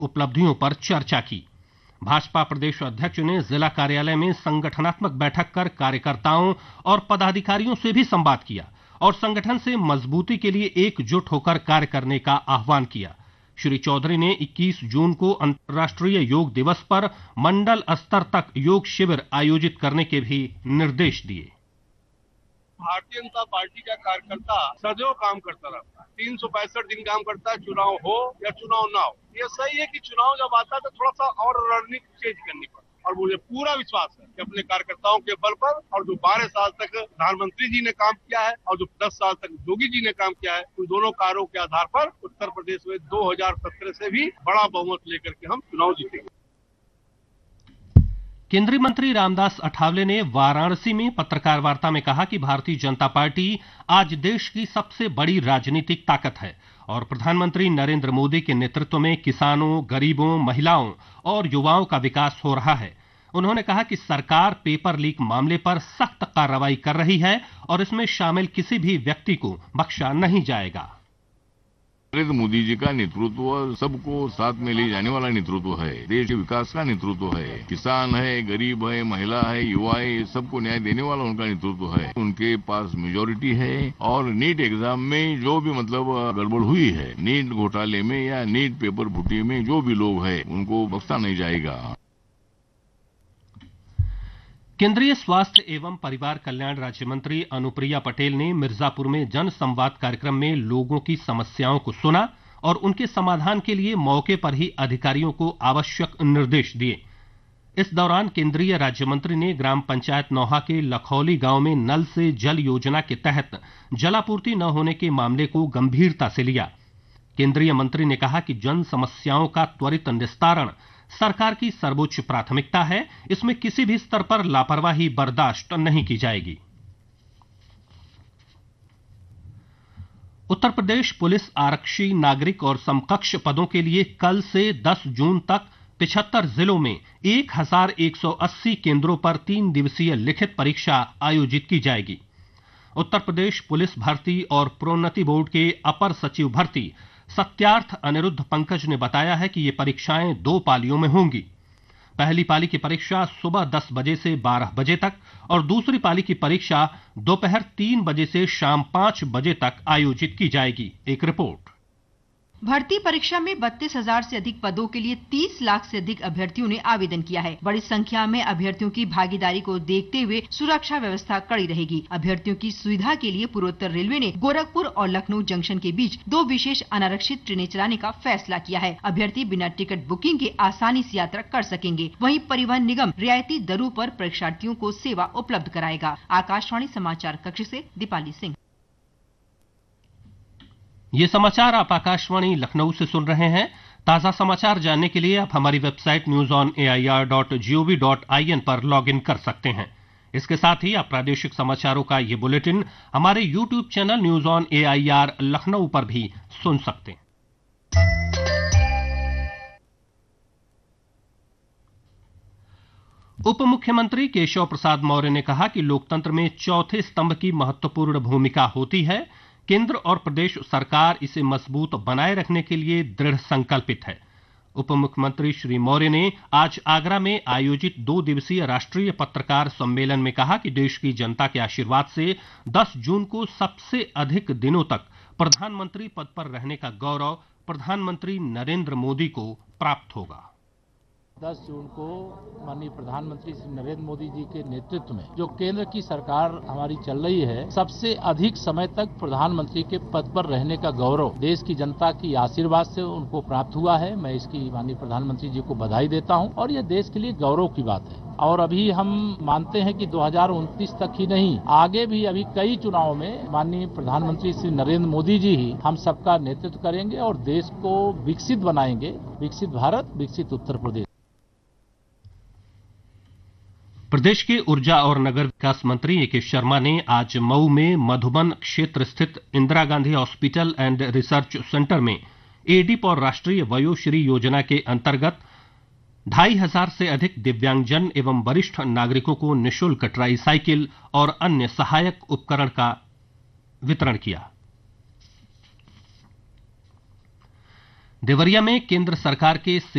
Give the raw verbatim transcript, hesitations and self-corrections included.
उपलब्धियों पर चर्चा की। भाजपा प्रदेश अध्यक्ष ने जिला कार्यालय में संगठनात्मक बैठक कर कार्यकर्ताओं और पदाधिकारियों से भी संवाद किया और संगठन से मजबूती के लिए एकजुट होकर कार्य करने का आह्वान किया। श्री चौधरी ने इक्कीस जून को अंतर्राष्ट्रीय योग दिवस पर मंडल स्तर तक योग शिविर आयोजित करने के भी निर्देश दिए। भारतीय जनता पार्टी का कार्यकर्ता सदैव काम करता रहता है, तीन सौ पैंसठ दिन काम करता है, चुनाव हो या चुनाव ना हो। ये सही है कि चुनाव जब आता है तो थोड़ा सा और रणनीति चेंज करनी पड़ती है और मुझे पूरा विश्वास है कि अपने कार्यकर्ताओं के बल पर और जो बारह साल तक प्रधानमंत्री जी ने काम किया है और जो दस साल तक योगी जी ने काम किया है, उन दोनों कार्यों के आधार पर उत्तर प्रदेश में दो हजार सत्रह से भी बड़ा बहुमत लेकर के हम चुनाव जीतेंगे। केंद्रीय मंत्री रामदास अठावले ने वाराणसी में पत्रकार वार्ता में कहा कि भारतीय जनता पार्टी आज देश की सबसे बड़ी राजनीतिक ताकत है और प्रधानमंत्री नरेंद्र मोदी के नेतृत्व में किसानों, गरीबों, महिलाओं और युवाओं का विकास हो रहा है। उन्होंने कहा कि सरकार पेपर लीक मामले पर सख्त कार्रवाई कर रही है और इसमें शामिल किसी भी व्यक्ति को बख्शा नहीं जाएगा। नरेंद्र मोदी जी का नेतृत्व सबको साथ में ले जाने वाला नेतृत्व है, देश के विकास का नेतृत्व है। किसान है, गरीब है, महिला है, युवा है, सबको न्याय देने वाला उनका नेतृत्व है। उनके पास मेजोरिटी है और नीट एग्जाम में जो भी मतलब गड़बड़ हुई है, नीट घोटाले में या नीट पेपर फुटी में जो भी लोग है उनको बख्शा नहीं जाएगा। केंद्रीय स्वास्थ्य एवं परिवार कल्याण राज्य मंत्री अनुप्रिया पटेल ने मिर्जापुर में जन संवाद कार्यक्रम में लोगों की समस्याओं को सुना और उनके समाधान के लिए मौके पर ही अधिकारियों को आवश्यक निर्देश दिए। इस दौरान केंद्रीय राज्य मंत्री ने ग्राम पंचायत नौहा के लखौली गांव में नल से जल योजना के तहत जलापूर्ति न होने के मामले को गंभीरता से लिया। केंद्रीय मंत्री ने कहा कि जन समस्याओं का त्वरित निस्तारण सरकार की सर्वोच्च प्राथमिकता है, इसमें किसी भी स्तर पर लापरवाही बर्दाश्त नहीं की जाएगी। उत्तर प्रदेश पुलिस आरक्षी, नागरिक और समकक्ष पदों के लिए कल से दस जून तक पिछहत्तर जिलों में एक हजार एक सौ अस्सी केंद्रों पर तीन दिवसीय लिखित परीक्षा आयोजित की जाएगी। उत्तर प्रदेश पुलिस भर्ती और प्रोन्नति बोर्ड के अपर सचिव भर्ती सत्यार्थ अनिरुद्ध पंकज ने बताया है कि ये परीक्षाएं दो पालियों में होंगी। पहली पाली की परीक्षा सुबह दस बजे से बारह बजे तक और दूसरी पाली की परीक्षा दोपहर तीन बजे से शाम पांच बजे तक आयोजित की जाएगी। एक रिपोर्ट। भर्ती परीक्षा में बत्तीस हजार से अधिक पदों के लिए तीस लाख से अधिक अभ्यर्थियों ने आवेदन किया है। बड़ी संख्या में अभ्यर्थियों की भागीदारी को देखते हुए सुरक्षा व्यवस्था कड़ी रहेगी। अभ्यर्थियों की सुविधा के लिए पूर्वोत्तर रेलवे ने गोरखपुर और लखनऊ जंक्शन के बीच दो विशेष अनारक्षित ट्रेनें चलाने का फैसला किया है। अभ्यर्थी बिना टिकट बुकिंग के आसानी से यात्रा कर सकेंगे। वहीं परिवहन निगम रियायती दरों पर परीक्षार्थियों को सेवा उपलब्ध कराएगा। आकाशवाणी समाचार कक्ष से दीपाली सिंह। ये समाचार आप आकाशवाणी लखनऊ से सुन रहे हैं। ताजा समाचार जानने के लिए आप हमारी website news on A I R dot G O V dot I N पर लॉग इन कर सकते हैं। इसके साथ ही आप प्रादेशिक समाचारों का ये बुलेटिन हमारे YouTube channel news on A I R Lucknow पर भी सुन सकते हैं। उप मुख्यमंत्री केशव प्रसाद मौर्य ने कहा कि लोकतंत्र में चौथे स्तंभ की महत्वपूर्ण भूमिका होती है। केंद्र और प्रदेश सरकार इसे मजबूत बनाए रखने के लिए दृढ़ संकल्पित है। उप मुख्यमंत्री श्री मौर्य ने आज आगरा में आयोजित दो दिवसीय राष्ट्रीय पत्रकार सम्मेलन में कहा कि देश की जनता के आशीर्वाद से दस जून को सबसे अधिक दिनों तक प्रधानमंत्री पद पर रहने का गौरव प्रधानमंत्री नरेंद्र मोदी को प्राप्त होगा। दस जून को माननीय प्रधानमंत्री श्री नरेंद्र मोदी जी के नेतृत्व में जो केंद्र की सरकार हमारी चल रही है, सबसे अधिक समय तक प्रधानमंत्री के पद पर रहने का गौरव देश की जनता की आशीर्वाद से उनको प्राप्त हुआ है। मैं इसकी माननीय प्रधानमंत्री जी को बधाई देता हूं और यह देश के लिए गौरव की बात है। और अभी हम मानते हैं कि दो हजार उनतीस तक ही नहीं, आगे भी अभी कई चुनाव में माननीय प्रधानमंत्री श्री नरेंद्र मोदी जी ही हम सबका नेतृत्व करेंगे और देश को विकसित बनाएंगे। विकसित भारत, विकसित उत्तर प्रदेश। प्रदेश के ऊर्जा और नगर विकास मंत्री ए के शर्मा ने आज मऊ में मधुबन क्षेत्र स्थित Indira Gandhi hospital and research centre में एडिप और राष्ट्रीय वयोश्री योजना के अंतर्गत ढाई हजार से अधिक दिव्यांगजन एवं वरिष्ठ नागरिकों को निःशुल्क ट्राई साइकिल और अन्य सहायक उपकरण का वितरण किया। देवरिया में केंद्र सरकार के